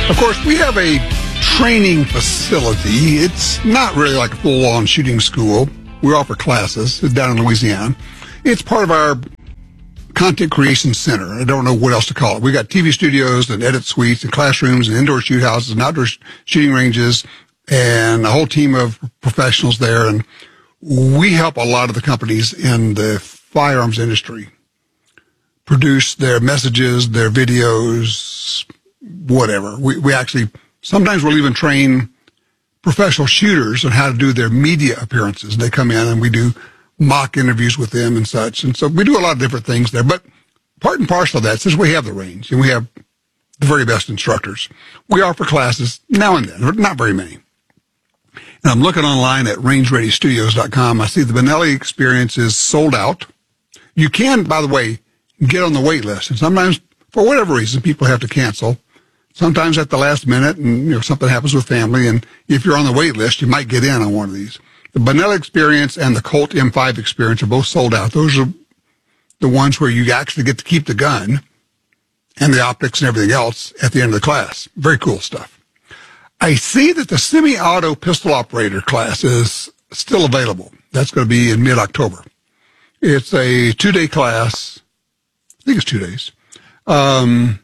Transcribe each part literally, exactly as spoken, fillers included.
Of course, we have a training facility. It's not really like a full-on shooting school. We offer classes down in Louisiana. It's part of our content creation center. I don't know what else to call it. We got T V studios and edit suites and classrooms and indoor shoot houses and outdoor sh- shooting ranges and a whole team of professionals there. And we help a lot of the companies in the firearms industry produce their messages, their videos, whatever. We, we actually, sometimes we'll even train professional shooters on how to do their media appearances. They come in and we do mock interviews with them and such. And so we do a lot of different things there. But part and parcel of that, since we have the range and we have the very best instructors, we offer classes now and then, not very many. And I'm looking online at range ready studios dot com. I see the Benelli experience is sold out. You can, by the way, get on the wait list. And sometimes, for whatever reason, people have to cancel. Sometimes at the last minute, and you know something happens with family. And if you're on the wait list, you might get in on one of these. The Benelli experience and the Colt M five experience are both sold out. Those are the ones where you actually get to keep the gun and the optics and everything else at the end of the class. Very cool stuff. I see that the semi-auto pistol operator class is still available. That's going to be in mid-October. It's a two-day class. I think it's two days. Um,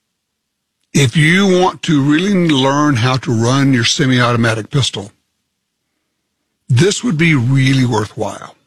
if you want to really learn how to run your semi-automatic pistol, this would be really worthwhile.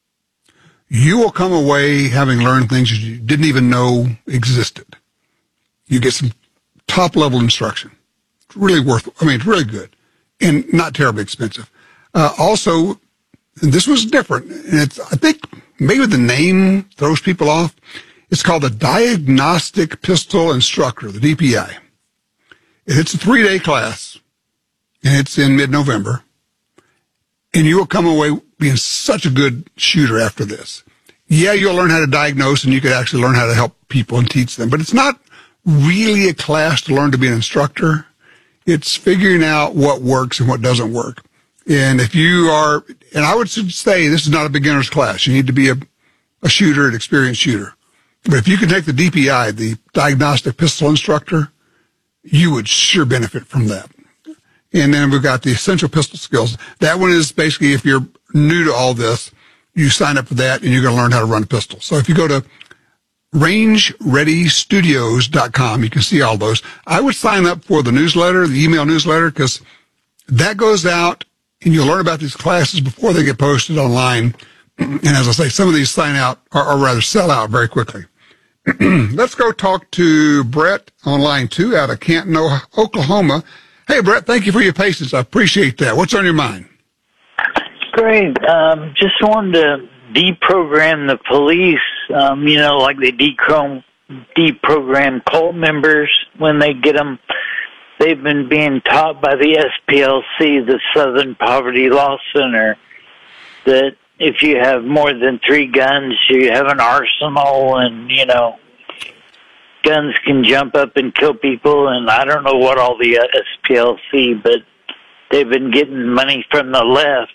You will come away having learned things you didn't even know existed. You get some top-level instruction. It's really worth, I mean, it's really good and not terribly expensive. Uh, also, and this was different, and it's, I think maybe the name throws people off. It's called the Diagnostic Pistol Instructor, the D P I. It's a three-day class, and it's in mid-November. And you will come away being such a good shooter after this. Yeah, you'll learn how to diagnose, and you could actually learn how to help people and teach them. But it's not really a class to learn to be an instructor. It's figuring out what works and what doesn't work. And if you are, and I would say this is not a beginner's class. You need to be a, a shooter, an experienced shooter. But if you can take the D P I, the Diagnostic Pistol Instructor, you would sure benefit from that. And then we've got the Essential Pistol Skills. That one is basically, if you're new to all this, you sign up for that and you're going to learn how to run a pistol. So if you go to range ready studios dot com, you can see all those. I would sign up for the newsletter, the email newsletter, because that goes out and you'll learn about these classes before they get posted online. And as I say, some of these sign out, or, or rather sell out very quickly. Let's go talk to Brett on line two out of Canton, Oklahoma. Hey, Brett, thank you for your patience. I appreciate that. What's on your mind? Great. Um, just wanted to deprogram the police, um, you know, like they decrom- deprogram cult members when they get them. They've been being taught by the S P L C, the Southern Poverty Law Center, that if you have more than three guns, you have an arsenal and, you know, guns can jump up and kill people, and I don't know what all the uh, S P L C, but they've been getting money from the left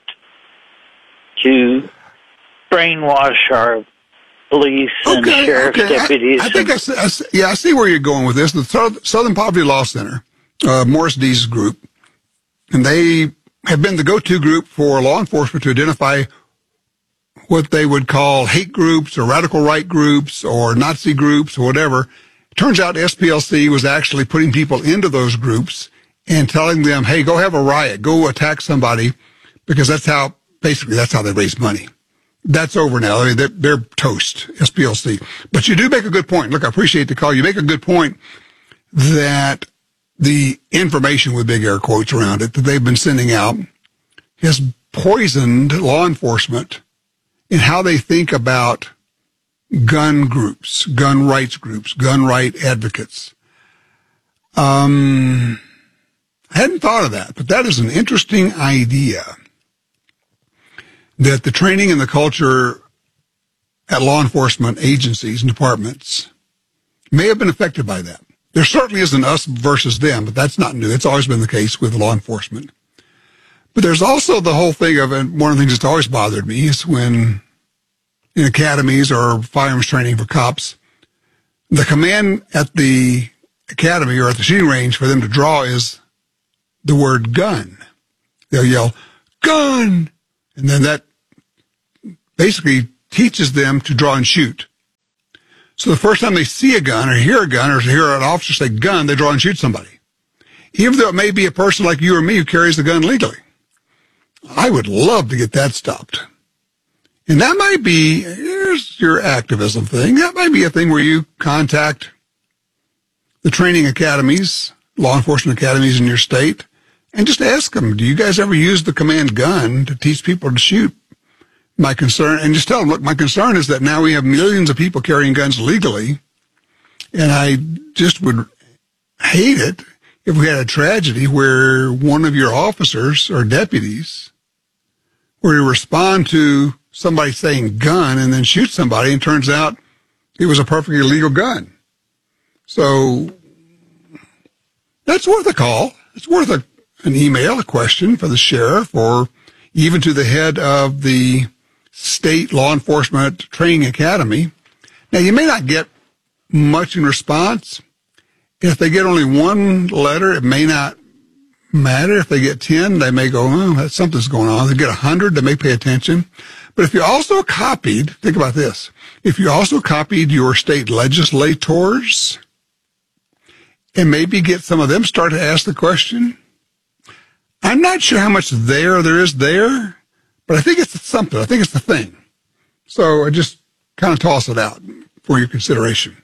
to brainwash our police and okay, sheriff's okay. deputies. I, I think I see, I see, yeah, I see where you're going with this. The Southern Poverty Law Center, uh, Morris Dees group, and they have been the go-to group for law enforcement to identify what they would call hate groups or radical right groups or Nazi groups or whatever. Turns out S P L C was actually putting people into those groups and telling them, hey, go have a riot, go attack somebody, because that's how, basically, that's how they raise money. That's over now. I mean, they're, they're toast, S P L C. But you do make a good point. Look, I appreciate the call. You make a good point that the information, with big air quotes around it, that they've been sending out has poisoned law enforcement in how they think about gun groups, gun rights groups, gun right advocates. Um, I hadn't thought of that, but that is an interesting idea, that the training and the culture at law enforcement agencies and departments may have been affected by that. There certainly isn't us versus them, but that's not new. It's always been the case with law enforcement. But there's also the whole thing of, and one of the things that's always bothered me is when in academies or firearms training for cops, the command at the academy or at the shooting range for them to draw is the word gun. They'll yell, gun! And then that basically teaches them to draw and shoot. So the first time they see a gun or hear a gun or hear an officer say gun, they draw and shoot somebody. Even though it may be a person like you or me who carries the gun legally. I would love to get that stopped. And that might be, here's your activism thing, that might be a thing where you contact the training academies, law enforcement academies in your state, and just ask them, do you guys ever use the command gun to teach people to shoot? My concern, and just tell them, look, my concern is that now we have millions of people carrying guns legally, and I just would hate it if we had a tragedy where one of your officers or deputies were to respond to somebody saying gun and then shoot somebody, and turns out it was a perfectly legal gun. So that's worth a call. It's worth a, an email, a question for the sheriff, or even to the head of the state law enforcement training academy. Now, you may not get much in response. If they get only one letter, it may not matter. If they get ten, they may go, oh, something's going on. If they get one hundred, they may pay attention. But if you also copied, think about this, if you also copied your state legislators and maybe get some of them start to ask the question, I'm not sure how much there there is there, but I think it's something. I think it's the thing. So I just kind of toss it out for your consideration.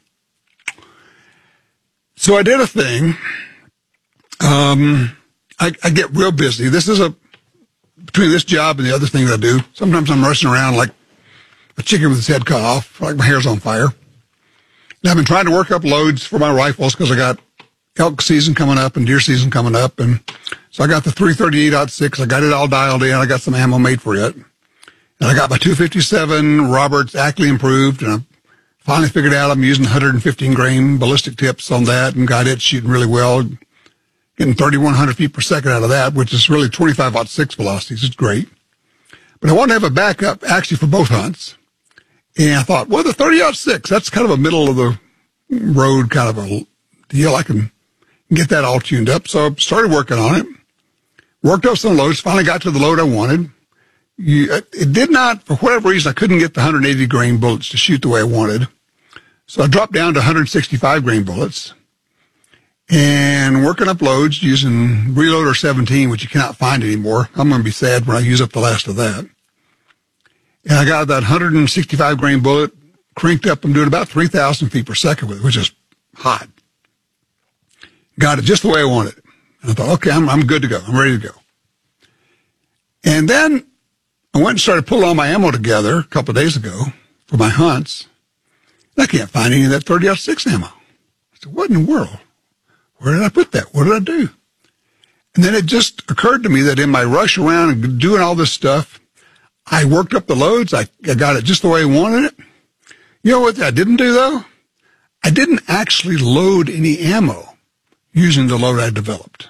So I did a thing. Um, I, I get real busy. This is a, between this job and the other thing that I do, sometimes I'm rushing around like a chicken with its head cut off, like my hair's on fire. And I've been trying to work up loads for my rifles because I got elk season coming up and deer season coming up. And so I got the three thirty-eight aught six. I got it all dialed in. I got some ammo made for it. And I got my two fifty-seven Roberts Ackley improved. And I finally figured out I'm using one hundred fifteen grain ballistic tips on that and got it shooting really well. Getting thirty-one hundred feet per second out of that, which is really twenty-five aught six velocities. It's great. But I wanted to have a backup actually for both hunts. And I thought, well, the thirty aught six, that's kind of a middle of the road kind of a deal. I can get that all tuned up. So I started working on it. Worked up some loads. Finally got to the load I wanted. You, it did not, for whatever reason, I couldn't get the one hundred eighty grain bullets to shoot the way I wanted. So I dropped down to one hundred sixty-five grain bullets. And working up loads using Reloader seventeen, which you cannot find anymore. I'm going to be sad when I use up the last of that. And I got that one hundred sixty-five grain bullet cranked up. I'm doing about three thousand feet per second with it, which is hot. Got it just the way I wanted it. And I thought, okay, I'm, I'm good to go. I'm ready to go. And then I went and started pulling all my ammo together a couple of days ago for my hunts. And I can't find any of that thirty aught six ammo. I said, what in the world? Where did I put that? What did I do? And then it just occurred to me that in my rush around and doing all this stuff, I worked up the loads. I, I got it just the way I wanted it. You know what I didn't do, though? I didn't actually load any ammo using the load I developed.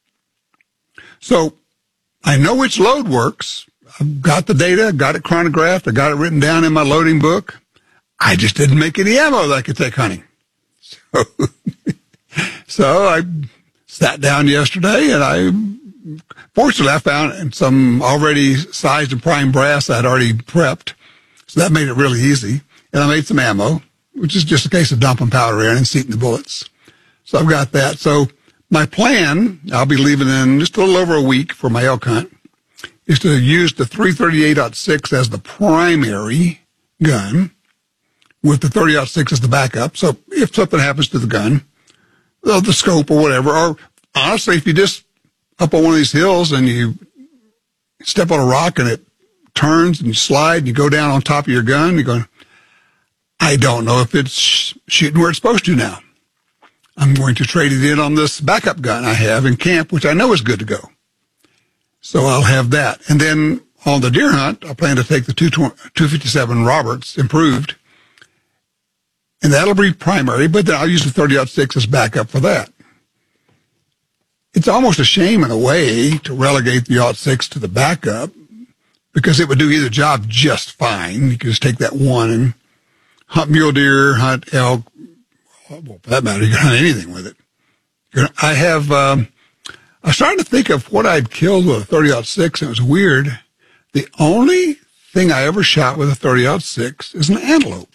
So I know which load works. I've got the data, got it chronographed, I got it written down in my loading book. I just didn't make any ammo that I could take hunting. So... So I sat down yesterday and I, fortunately I found some already sized and primed brass I had already prepped. So that made it really easy. And I made some ammo, which is just a case of dumping powder in and seating the bullets. So I've got that. So my plan, I'll be leaving in just a little over a week for my elk hunt, is to use the three thirty-eight aught six as the primary gun with the thirty aught six as the backup. So if something happens to the gun, of the scope or whatever, or honestly, if you just up on one of these hills and you step on a rock and it turns and you slide and you go down on top of your gun, you're going, I don't know if it's sh- shooting where it's supposed to now. I'm going to trade it in on this backup gun I have in camp, which I know is good to go. So I'll have that. And then on the deer hunt, I plan to take the two fifty-seven Roberts improved. And that'll be primary, but then I'll use the thirty aught six as backup for that. It's almost a shame in a way to relegate the aught six to the backup because it would do either job just fine. You could just take that one and hunt mule deer, hunt elk. Well, for that matter, you can hunt anything with it. I have, um, I was trying to think of what I'd killed with a thirty aught six, and it was weird. The only thing I ever shot with a thirty aught six is an antelope.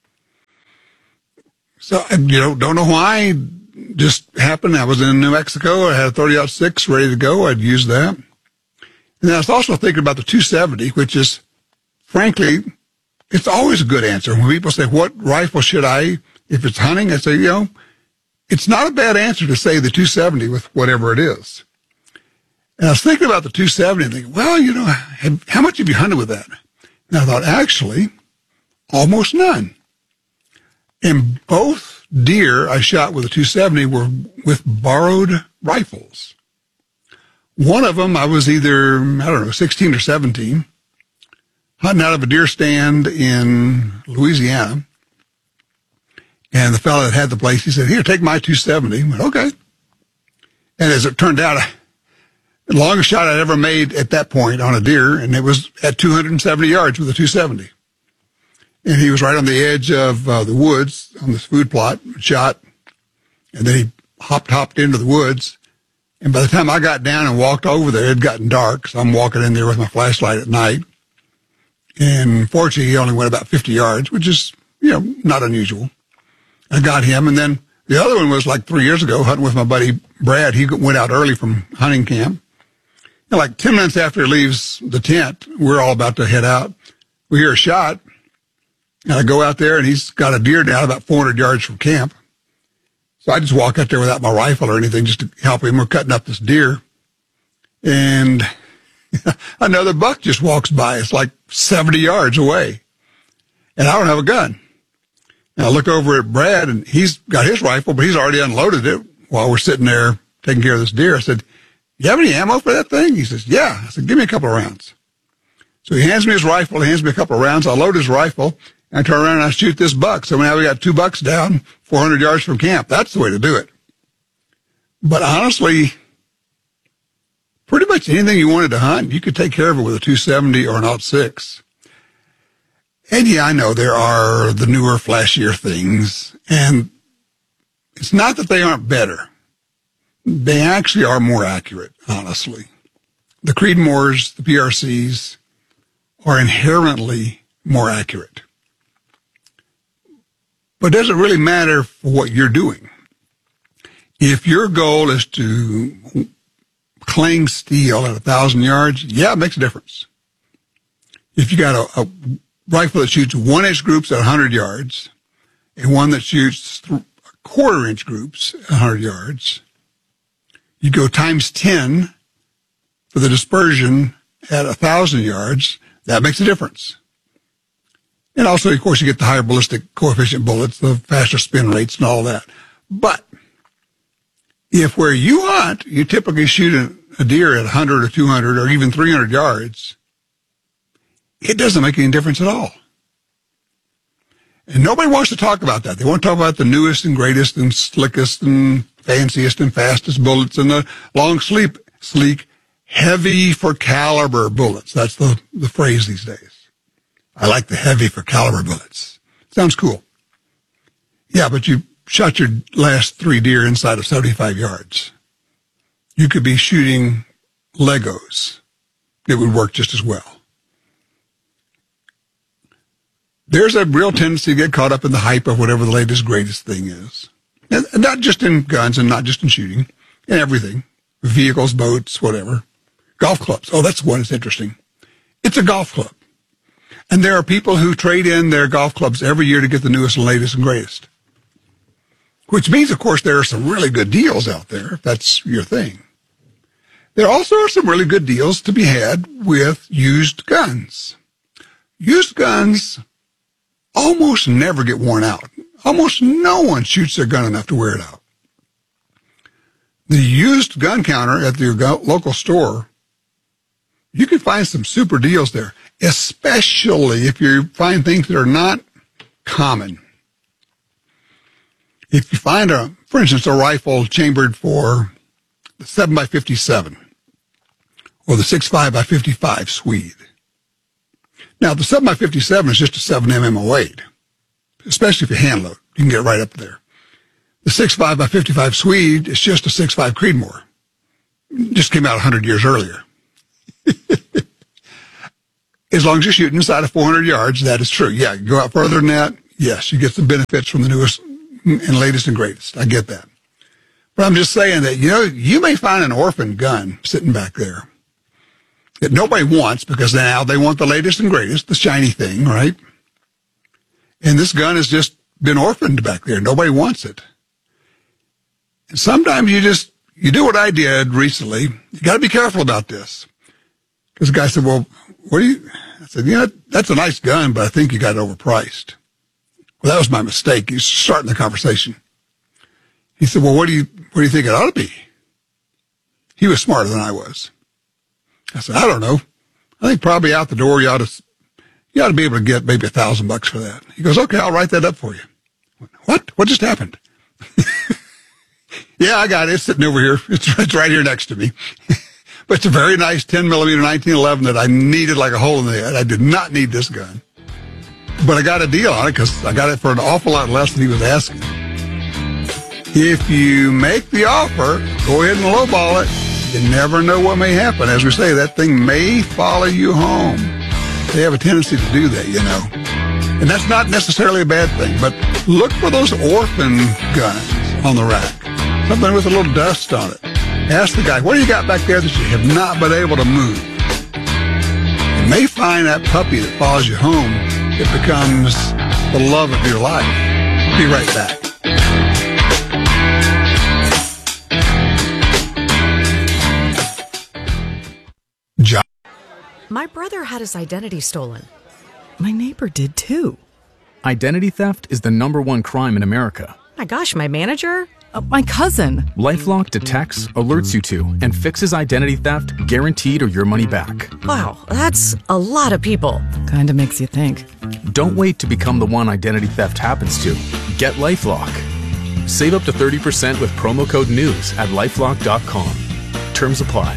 So, you know, don't know why. Just happened. I was in New Mexico. I had a thirty aught six ready to go. I'd use that. And I was also thinking about the two seventy, which is, frankly, it's always a good answer. When people say, what rifle should I, if it's hunting, I say, you know, it's not a bad answer to say the two seventy with whatever it is. And I was thinking about the two seventy and thinking, well, you know, have, how much have you hunted with that? And I thought, actually, almost none. And both deer I shot with a two seventy were with borrowed rifles. One of them, I was either, I don't know, sixteen or seventeen, hunting out of a deer stand in Louisiana. And the fellow that had the place, he said, here, take my two seventy. I went, okay. And as it turned out, the longest shot I'd ever made at that point on a deer, and it was at two hundred seventy yards with a two seventy. And he was right on the edge of uh, the woods on this food plot, shot, and then he hopped, hopped into the woods. And by the time I got down and walked over there, it had gotten dark, so I'm walking in there with my flashlight at night. And fortunately, he only went about fifty yards, which is, you know, not unusual. I got him, and then the other one was like three years ago, hunting with my buddy Brad. He went out early from hunting camp. And like ten minutes after he leaves the tent, we're all about to head out. We hear a shot, and I go out there, and he's got a deer down about four hundred yards from camp. So I just walk out there without my rifle or anything just to help him. We're cutting up this deer, and another buck just walks by. It's like seventy yards away, and I don't have a gun. And I look over at Brad, and he's got his rifle, but he's already unloaded it while we're sitting there taking care of this deer. I said, you have any ammo for that thing? He says, yeah. I said, give me a couple of rounds. So he hands me his rifle, he hands me a couple of rounds. I load his rifle, and I turn around and I shoot this buck. So now we got two bucks down, four hundred yards from camp. That's the way to do it. But honestly, pretty much anything you wanted to hunt, you could take care of it with a two seventy or an aught six. And yeah, I know there are the newer, flashier things, and it's not that they aren't better. They actually are more accurate, honestly. The Creedmoors, the P R Cs, are inherently more accurate. But does it really matter for what you're doing? If your goal is to clang steel at a thousand yards, yeah, it makes a difference. If you got a, a rifle that shoots one-inch groups at one hundred yards and one that shoots th- quarter-inch groups at one hundred yards, you go times ten for the dispersion at one thousand yards. That makes a difference. And also, of course, you get the higher ballistic coefficient bullets, the faster spin rates and all that. But if where you hunt, you typically shoot a, a deer at one hundred or two hundred or even three hundred yards, it doesn't make any difference at all. And nobody wants to talk about that. They want to talk about the newest and greatest and slickest and fanciest and fastest bullets and the long sleep, sleek, heavy for caliber bullets. That's the, the phrase these days. I like the heavy for caliber bullets. Sounds cool. Yeah, but you shot your last three deer inside of seventy-five yards. You could be shooting Legos. It would work just as well. There's a real tendency to get caught up in the hype of whatever the latest, greatest thing is. And not just in guns and not just in shooting, in everything. Vehicles, boats, whatever. Golf clubs. Oh, that's one that's interesting. It's a golf club. And there are people who trade in their golf clubs every year to get the newest and latest and greatest. Which means, of course, there are some really good deals out there, if that's your thing. There also are some really good deals to be had with used guns. Used guns almost never get worn out. Almost no one shoots their gun enough to wear it out. The used gun counter at your local store, you can find some super deals there, especially if you find things that are not common. If you find, a, for instance, a rifle chambered for the seven by fifty-seven or the six five by fifty-five Swede. Now, the seven by fifty-seven is just a seven M M oh eight, especially if you hand load. You can get right up there. The six five by fifty-five Swede is just a six five Creedmoor. Just came out one hundred years earlier. As long as you're shooting inside of four hundred yards, that is true. Yeah, you go out further than that, yes, you get some benefits from the newest and latest and greatest. I get that. But I'm just saying that, you know, you may find an orphan gun sitting back there that nobody wants because now they want the latest and greatest, the shiny thing, right? And this gun has just been orphaned back there. Nobody wants it. And sometimes you just, you do what I did recently. You got to be careful about this. Because the guy said, well, what do you, I said, you know, that's a nice gun, but I think you got it overpriced. Well, that was my mistake. He's starting the conversation. He said, well, what do you, what do you think it ought to be? He was smarter than I was. I said, I don't know. I think probably out the door, you ought to, you ought to be able to get maybe a thousand bucks for that. He goes, okay, I'll write that up for you. What? What just happened? Yeah, I got it. It's sitting over here. It's, it's right here next to me. But it's a very nice ten millimeter nineteen eleven that I needed like a hole in the head. I did not need this gun. But I got a deal on it because I got it for an awful lot less than he was asking. If you make the offer, go ahead and lowball it. You never know what may happen. As we say, that thing may follow you home. They have a tendency to do that, you know. And that's not necessarily a bad thing, but look for those orphan guns on the rack. Something with a little dust on it. Ask the guy, what do you got back there that you have not been able to move? You may find that puppy that follows you home. It becomes the love of your life. Be right back. John. My brother had his identity stolen. My neighbor did too. Identity theft is the number one crime in America. My gosh, my manager? Uh, my cousin. LifeLock detects, alerts you to, and fixes identity theft guaranteed or your money back. Wow, that's a lot of people. Kinda makes you think. Don't wait to become the one identity theft happens to. Get LifeLock. Save up to thirty percent with promo code NEWS at lifelock dot com. Terms apply.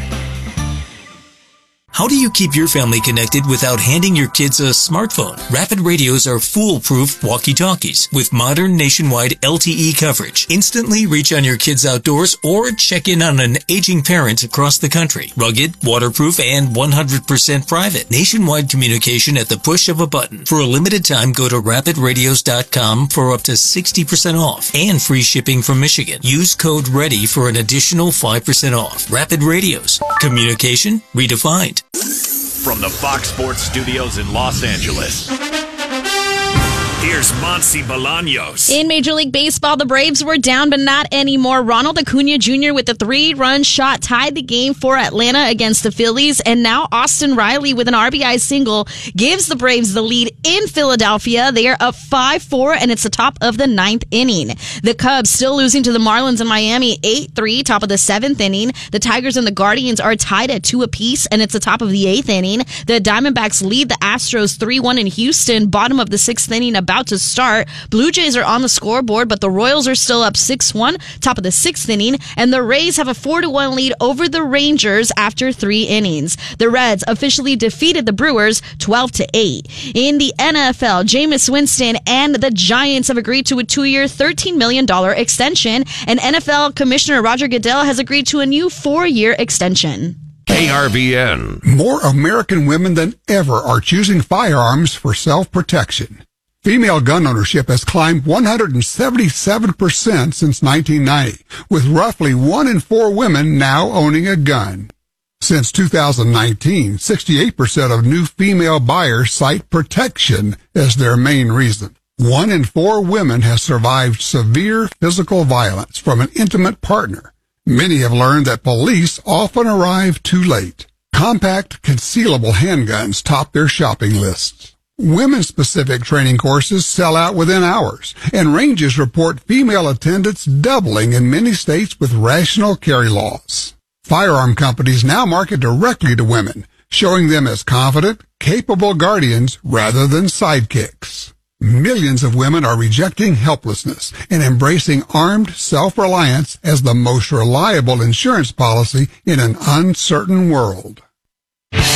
How do you keep your family connected without handing your kids a smartphone? Rapid Radios are foolproof walkie-talkies with modern nationwide L T E coverage. Instantly reach on your kids outdoors or check in on an aging parent across the country. Rugged, waterproof, and one hundred percent private. Nationwide communication at the push of a button. For a limited time, go to rapid radios dot com for up to sixty percent off and free shipping from Michigan. Use code READY for an additional five percent off. Rapid Radios. Communication redefined. From the Fox Sports Studios in Los Angeles, here's Monty Bolaños. In Major League Baseball, the Braves were down, but not anymore. Ronald Acuna Junior with a three-run shot tied the game for Atlanta against the Phillies, and now Austin Riley with an R B I single gives the Braves the lead in Philadelphia. They are up five four, and it's the top of the ninth inning. The Cubs still losing to the Marlins in Miami eight three, top of the seventh inning. The Tigers and the Guardians are tied at two apiece, and it's the top of the eighth inning. The Diamondbacks lead the Astros three one in Houston, bottom of the sixth inning, about to start. Blue Jays are on the scoreboard, but the Royals are still up six one, top of the sixth inning, and the Rays have a four to one lead over the Rangers after three innings. The Reds officially defeated the Brewers twelve to eight. In the N F L, Jameis Winston and the Giants have agreed to a two-year, thirteen million dollars extension, and N F L Commissioner Roger Goodell has agreed to a new four-year extension. A R V N. More American women than ever are choosing firearms for self-protection. Female gun ownership has climbed one hundred seventy-seven percent since nineteen ninety, with roughly one in four women now owning a gun. Since two thousand nineteen, sixty-eight percent of new female buyers cite protection as their main reason. One in four women has survived severe physical violence from an intimate partner. Many have learned that police often arrive too late. Compact, concealable handguns top their shopping lists. Women-specific training courses sell out within hours, and ranges report female attendance doubling in many states with rational carry laws. Firearm companies now market directly to women, showing them as confident, capable guardians rather than sidekicks. Millions of women are rejecting helplessness and embracing armed self-reliance as the most reliable insurance policy in an uncertain world.